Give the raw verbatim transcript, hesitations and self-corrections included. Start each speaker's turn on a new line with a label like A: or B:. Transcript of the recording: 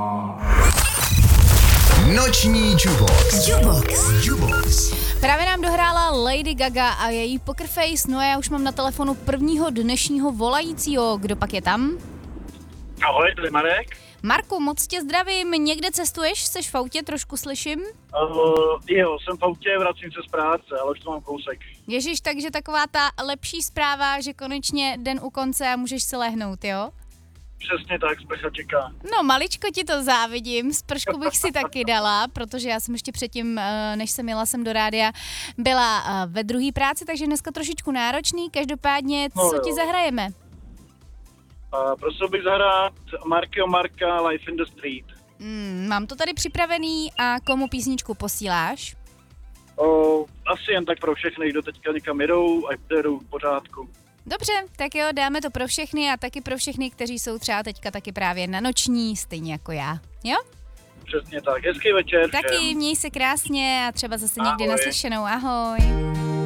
A: Noční Jubox.
B: Jubox.
A: Jubox.
C: Právě nám dohrála Lady Gaga a její Poker Face, no a já už mám na telefonu prvního dnešního volajícího. Kdo pak je tam?
D: Ahoj, tady Marek.
C: Marku, moc tě zdravím. Někde cestuješ? Seš v autě? Trošku slyším.
D: Uh, jo, jsem v autě, vracím se z práce, ale už to mám kousek.
C: Ježiš, takže taková ta lepší zpráva, že konečně den u konce a můžeš si lehnout, jo?
D: Přesně tak, sprcha čeká.
C: No, maličko ti to závidím, spršku bych si taky dala, protože já jsem ještě předtím, než jsem jela sem do rádia, byla ve druhé práci, takže dneska trošičku náročný. Každopádně, co
D: No,
C: ti zahrajeme?
D: Uh, prosil bych zahrát Markyho Marka Life in the Street.
C: Hmm, mám to tady připravený a komu písničku posíláš?
D: Uh, asi jen tak pro všechny, kdo teďka někam jedou a jedou v pořádku.
C: Dobře, tak jo, dáme to pro všechny a taky pro všechny, kteří jsou třeba teďka taky právě na noční, stejně jako já, jo?
D: Přesně tak, hezký večer všem.
C: Taky měj se krásně a třeba zase někdy
D: Ahoj.
C: naslyšenou, ahoj.